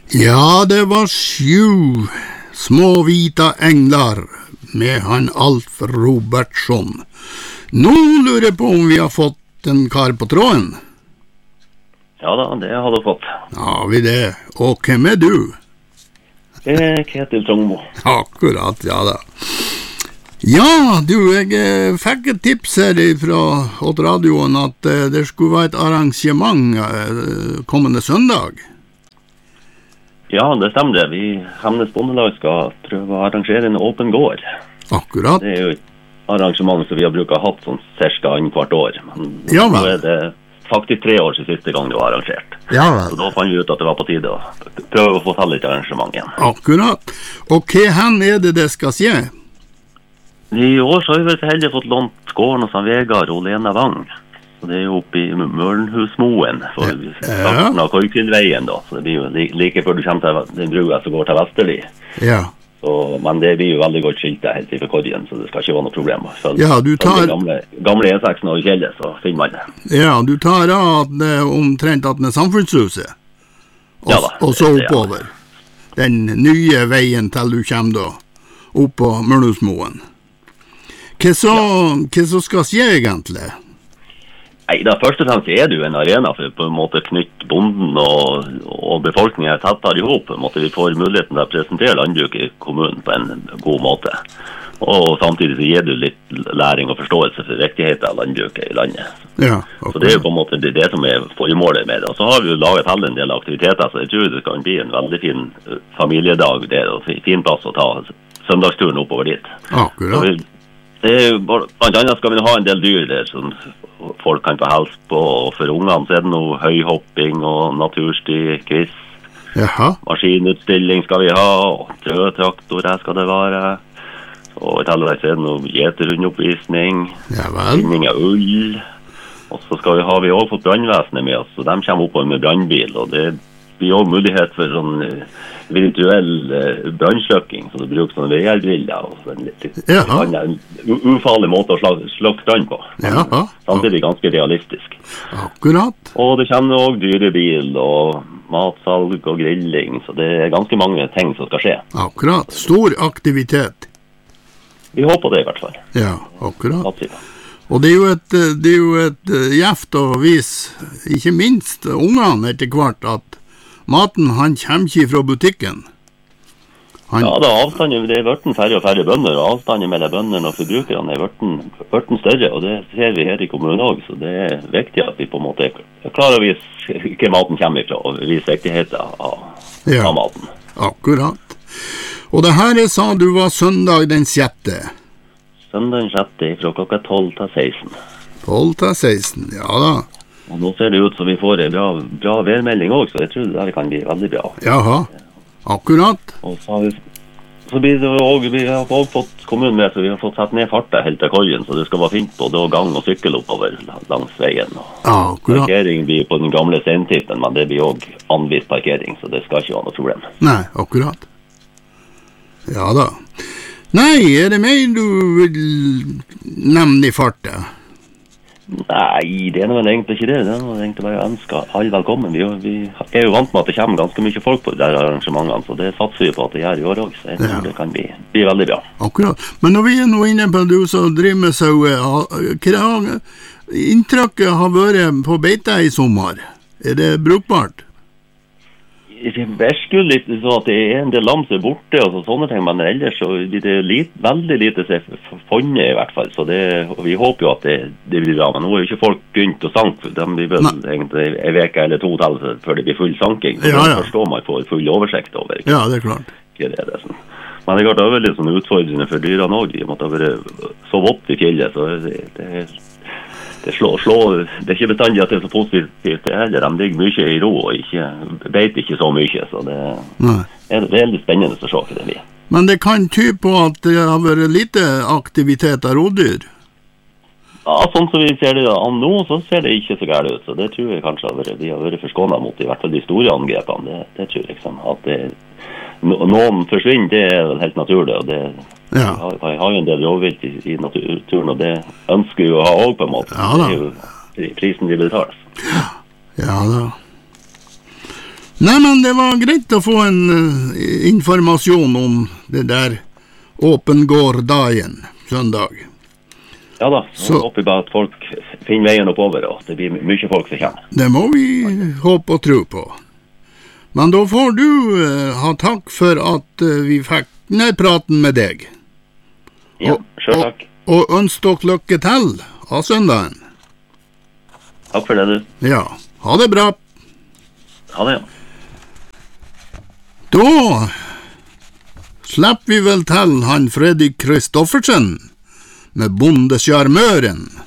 Ja, det var 7 små vita englar med han Alf Robertsson. Nå lurer jeg på om vi har fått en kar på tråden. Ja da, det har du fått. Ja, vi det. Og hvem er du? Det er Ketil Trongmo. Akkurat, ja da. Ja, du, jeg fikk et tips her fra åt radioen at det skulle være et arrangement kommende søndag. Ja, det stemmer det. Vi Hemnes Bondelag skal prøve å arrangere en åpen gård. Akkurat. Det er jo et arrangement som vi har brukt hatt sånn cirka annethvert år. Men ja, nå er det faktisk 3 år siden siste gang det var arrangert. Ja, vel. Så da fant vi ut at det var på tide å prøve å få til et arrangement igjen. Akkurat. Og hva hen er det skal skje? I år så har vi vel så heldig fått lånt gården hos Vegard og Lena Wang. Så det er jo oppe i Mørnhusmoen, for starten av Korkfjellveien da. Så det blir jo like før du kommer til den brua som går til Vesterli. Ja. Så, men det blir jo veldig godt skiltet helt i Korgen, så det skal ikke være noe problem. Ja, du tar... Gamle E6 og Kjellet, så finner man det. Ja, du tar av omtrent at det er samfunnshuset. Ja da. Og så oppover. Den nye veien til du kommer da, opp på Mørnhusmoen. Hva så skal skje egentlig? Nei, da først og fremst er det jo en arena for på en måte knytte bonden og befolkningen tettere ihop. På en måte vi får muligheten til å presentere landbruket i kommunen på en god måte. Og samtidig så gir du litt læring og forståelse for viktigheten av landbruket i landet. Ja, okay. Så det er jo på en måte det som er formålet med det. Og så har vi jo laget til en del aktiviteter, så jeg tror det kan bli en veldig fin familiedag der, og fin plass å ta søndagsturen oppover dit. Akkurat. Det er jo, blant annet skal vi ha en del dyr der som folk kan få helse på, og for ungene så er det noe høyhopping og natursti, quiz. Jaha. Maskinutstilling skal vi ha, og trøtraktorer skal det være. Og i tillegg så er det noe gjeterhundoppvisning, finning av ull. Og så skal vi også fått brannvesenet med oss, så de kommer oppover med brannbil, og det blir også mulighet for sånn virtuell brannsløkking, så du bruker sånne VR-briller og sånn litt ufarlig måte å slukke brann på. Samtidig ganske realistisk. Akkurat. Og det kommer også dyrebil og matsalg og grilling, så det er ganske mange ting som skal skje. Akkurat. Stor aktivitet. Vi håper det i hvert fall. Ja, akkurat. Og det er jo et gjeft å vise, ikke minst ungene etter hvert, at maten, han kommer ikke fra butikken. Ja, det er avstanden, det er hverten færre og færre bønder, og avstanden mellom bønderne og forbrukerne er hverten større, og det ser vi her i kommunen også, så det er viktig at vi på en måte klarer å vise hva maten kommer fra, og vise viktigheten av maten. Akkurat. Og det her sa du var søndag den 6. Søndag den 6. fra klokka 12 til 16. 12 til 16, ja da. Og nå ser det ut som vi får en bra værmelding også, så jeg tror det kan bli veldig bra. Jaha, akkurat. Og så blir det også, vi har også fått kommunen med, så vi har fått satt ned fartet helt til Korgen, så det skal være fint både å gang og sykkel oppover langs veien. Akkurat. Parkering blir på den gamle steintippen, men det blir også anvist parkering, så det skal ikke være noe problem. Nei, akkurat. Ja da. Nei, er det mer du vil nevne i fartet? Nei, det er noe egentlig ikke det. Det er noe egentlig bare å ønske alle velkommen. Vi er jo vant med at det kommer ganske mye folk på de arrangementene, så det satser vi på at det gjør i år også. Så jeg tror det kan bli veldig bra. Akkurat. Men når vi er nå inne på du som driver med sauer, hva inntrykket har vært på beite i sommer? Er det brukbart? Det virker litt så at det er en del lam som er borte og sånne ting, men ellers så blir det veldig lite funnet i hvert fall, så vi håper jo at det blir bra, men nå er jo ikke folk begynt å sanke, de blir vel egentlig en veke eller 2 til før det blir full sanking, så da forstår man får full oversikt over. Ja, det er klart. Men det er klart det er litt sånn utfordrende for dyrene også, de måtte ha vært så vått i fjellet, så det er ikke bestandig at det er så positivt det heller. De ligger mye i ro og beiter ikke så mye, så det er veldig spennende å se hva det blir. Men det kan tyde på at det har vært lite aktivitet av rådyr? Ja, sånn som vi ser det nå, så ser det ikke så gærent ut, så det tror jeg kanskje vi har vært forskånet mot, i hvert fall de store angrepene, det tror jeg liksom, at noen forsvinner, det er vel helt naturlig, og det jeg har jo en del råvilt i naturen, og det ønsker vi å ha også på en måte. Det er jo prisen de betaler. Ja da. Nei, men det var greit å få en informasjon om det der åpengårdagen søndag. Ja da, så håper vi bare at folk finner veien oppover, og det blir mye folk som kommer. Det må vi håpe og tro på. Men da får du ha takk for at vi fikk denne praten med deg. Ja, selv takk. Og ønsker dere lykke til av søndagen. Takk for det, du. Ja, ha det bra. Ha det, ja. Da slipper vi vel til han Fredrik Kristoffersen med Bondesjarmøren.